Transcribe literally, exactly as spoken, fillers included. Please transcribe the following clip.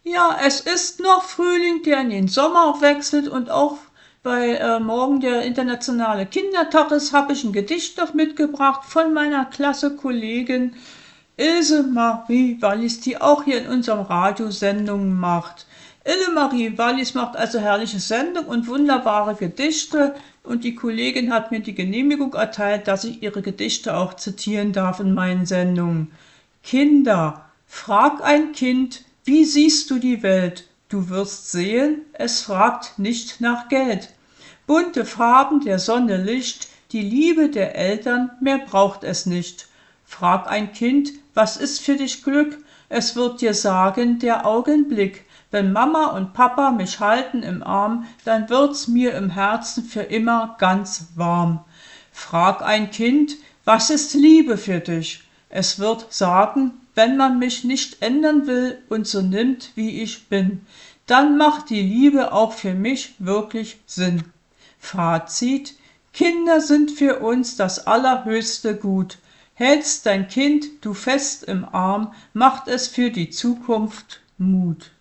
Ja, es ist noch Frühling, der in den Sommer wechselt und auch weil äh, morgen der internationale Kindertag ist, habe ich ein Gedicht noch mitgebracht von meiner Klassekollegin Ilse Marie Wallis, die auch hier in unserem Radio Sendungen macht. Ilse Marie Wallis macht also herrliche Sendungen und wunderbare Gedichte und die Kollegin hat mir die Genehmigung erteilt, dass ich ihre Gedichte auch zitieren darf in meinen Sendungen. Kinder, frag ein Kind, wie siehst du die Welt? Du wirst sehen, es fragt nicht nach Geld. Bunte Farben, der Sonne Licht, die Liebe der Eltern, mehr braucht es nicht. Frag ein Kind, was ist für dich Glück? Es wird dir sagen, der Augenblick. Wenn Mama und Papa mich halten im Arm, dann wird's mir im Herzen für immer ganz warm. Frag ein Kind, was ist Liebe für dich? Es wird sagen, wenn man mich nicht ändern will und so nimmt, wie ich bin, dann macht die Liebe auch für mich wirklich Sinn. Fazit: Kinder sind für uns das allerhöchste Gut. Hältst dein Kind du fest im Arm, macht es für die Zukunft Mut.